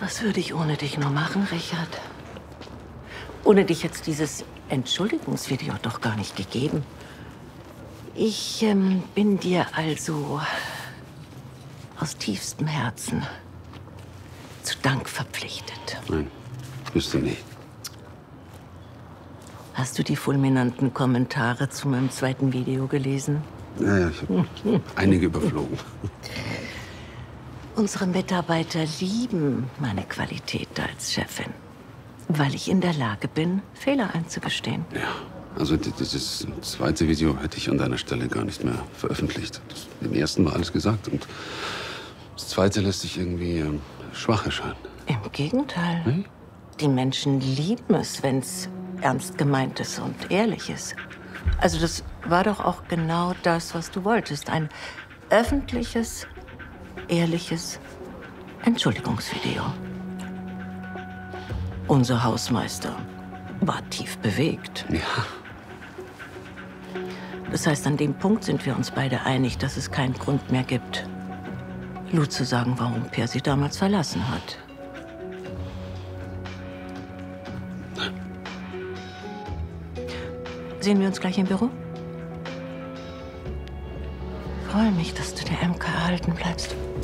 Was würde ich ohne dich nur machen, Richard? Ohne dich jetzt dieses Entschuldigungsvideo doch gar nicht gegeben. Ich bin dir also aus tiefstem Herzen zu Dank verpflichtet. Nein, bist du nicht. Hast du die fulminanten Kommentare zu meinem zweiten Video gelesen? Ja, ich habe einige überflogen. Unsere Mitarbeiter lieben meine Qualität als Chefin, weil ich in der Lage bin, Fehler einzugestehen. Ja, also dieses zweite Video hätte ich an deiner Stelle gar nicht mehr veröffentlicht. Im ersten war alles gesagt und das zweite lässt sich irgendwie schwach erscheinen. Im Gegenteil. Hm? Die Menschen lieben es, wenn es ernst gemeint ist und ehrlich ist. Also das war doch auch genau das, was du wolltest. Ein öffentliches, ehrliches Entschuldigungsvideo. Unser Hausmeister war tief bewegt. Ja. Das heißt, an dem Punkt sind wir uns beide einig, dass es keinen Grund mehr gibt, Lou zu sagen, warum Per sie damals verlassen hat. Sehen wir uns gleich im Büro? Ich freue mich, dass du der MK erhalten bleibst.